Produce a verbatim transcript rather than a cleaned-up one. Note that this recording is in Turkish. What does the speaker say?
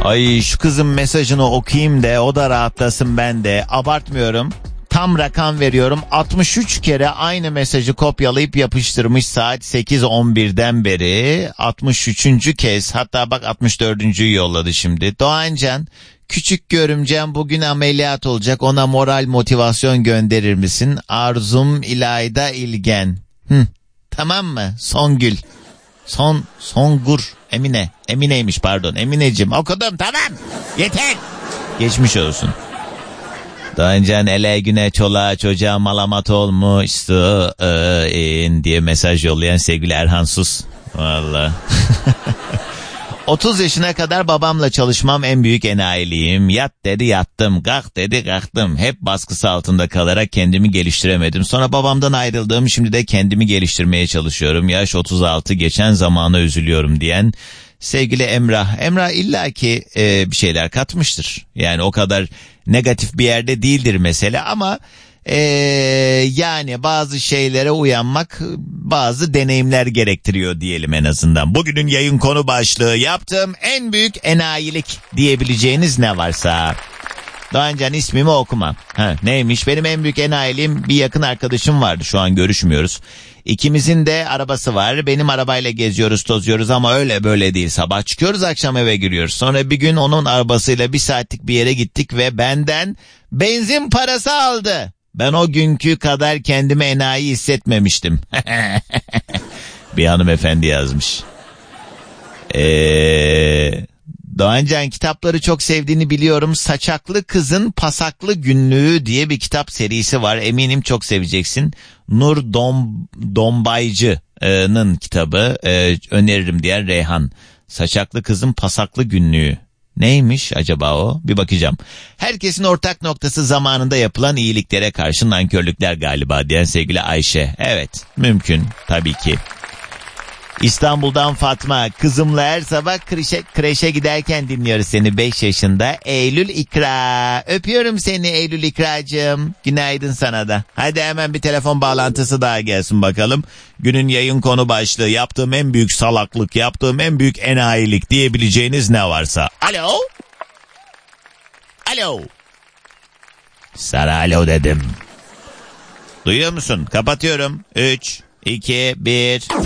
Ay şu kızın mesajını okuyayım da o da rahatlasın, ben de. Abartmıyorum. Tam rakam veriyorum. altmış üç kere aynı mesajı kopyalayıp yapıştırmış saat sekiz on birden beri. altmış üçüncü kez, hatta bak altmış dördüncüyü yolladı şimdi. Doğancan, küçük görümcem bugün ameliyat olacak, ona moral motivasyon gönderir misin? Arzum İlayda İlgen. Hı, tamam mı? Songül. Son, Songur. Emine. Emine'ymiş pardon. Emineciğim okudum, tamam. Yeter. Geçmiş olsun. Daha önce ele güne çoluğa çocuğa malamat olmuşsun diye mesaj yollayan sevgili Erhan Sus. Vallahi. otuz yaşına kadar babamla çalışmam en büyük enayiliğim. Yat dedi yattım, kalk dedi kalktım. Hep baskısı altında kalarak kendimi geliştiremedim. Sonra babamdan ayrıldım, şimdi de kendimi geliştirmeye çalışıyorum. Yaş otuz altı, geçen zamana üzülüyorum diyen sevgili Emrah. Emrah illaki e, bir şeyler katmıştır. Yani o kadar negatif bir yerde değildir mesele ama e, yani bazı şeylere uyanmak bazı deneyimler gerektiriyor diyelim en azından. Bugünün yayın konu başlığı, yaptığım en büyük enayilik diyebileceğiniz ne varsa. Doğancan ismimi okumam. Ha, neymiş? Benim en büyük enayiliğim, bir yakın arkadaşım vardı, şu an görüşmüyoruz. İkimizin de arabası var. Benim arabayla geziyoruz, tozuyoruz ama öyle böyle değil. Sabah çıkıyoruz, akşam eve giriyoruz. Sonra bir gün onun arabasıyla bir saatlik bir yere gittik ve benden benzin parası aldı. Ben o günkü kadar kendimi enayi hissetmemiştim. Bir hanımefendi yazmış. Eee... Doğancan, kitapları çok sevdiğini biliyorum. Saçaklı Kızın Pasaklı Günlüğü diye bir kitap serisi var. Eminim çok seveceksin. Nur Dom, Dombaycı'nın kitabı. Ee, öneririm diyen Reyhan. Saçaklı Kızın Pasaklı Günlüğü. Neymiş acaba o? Bir bakacağım. Herkesin ortak noktası zamanında yapılan iyiliklere karşı nankörlükler galiba diyen sevgili Ayşe. Evet, mümkün tabii ki. İstanbul'dan Fatma, kızımla her sabah kreşe, kreşe giderken dinliyoruz seni, beş yaşında. Eylül İkra. Öpüyorum seni Eylül İkracığım. Günaydın sana da. Hadi hemen bir telefon bağlantısı daha gelsin bakalım. Günün yayın konu başlığı, yaptığım en büyük salaklık, yaptığım en büyük enayilik diyebileceğiniz ne varsa. Alo? Alo? Sana alo dedim. Duyuyor musun? Kapatıyorum. üç, iki, bir...